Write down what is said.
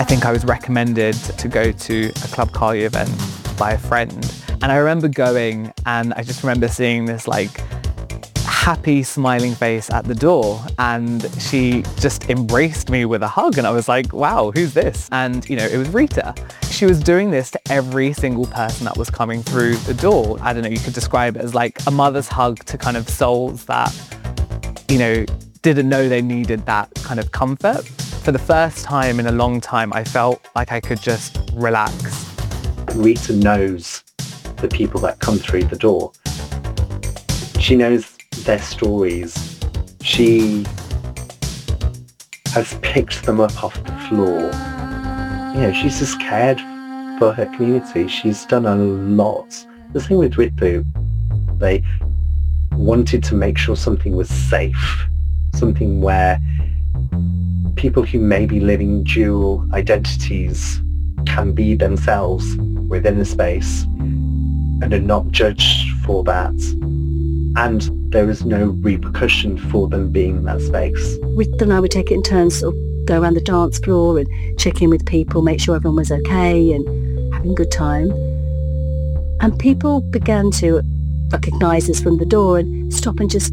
I think I was recommended to go to a Club Carly event by a friend. And I remember going, and I just remember seeing this like happy smiling face at the door, and she just embraced me with a hug, and I was like, wow, who's this? And you know, it was Rita. She was doing this to every single person that was coming through the door. I don't know, you could describe it as like a mother's hug to kind of souls that, you know, didn't know they needed that kind of comfort. For the first time in a long time, I felt like I could just relax. Rita knows the people that come through the door. She knows their stories. She has picked them up off the floor. You know, she's just cared for her community. She's done a lot. The thing with Ritu, they wanted to make sure something was safe, something where people who may be living dual identities can be themselves within a space and are not judged for that. And there is no repercussion for them being in that space. Rita and I would take it in turns, sort of go around the dance floor and check in with people, make sure everyone was okay and having a good time. And people began to recognise us from the door and stop and just